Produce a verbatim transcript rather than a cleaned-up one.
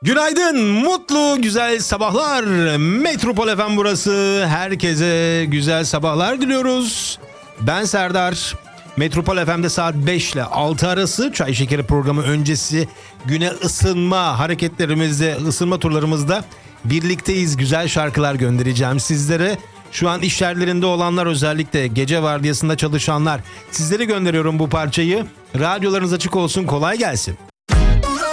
Günaydın, mutlu, güzel sabahlar. Metropol F M burası. Herkese güzel sabahlar diliyoruz. Ben Serdar. Metropol F M'de saat beş ile altı arası Çay Şekeri programı öncesi güne ısınma hareketlerimizde, ısınma turlarımızda birlikteyiz. Güzel şarkılar göndereceğim sizlere. Şu an iş yerlerinde olanlar, özellikle gece vardiyasında çalışanlar, sizlere gönderiyorum bu parçayı. Radyolarınız açık olsun, kolay gelsin.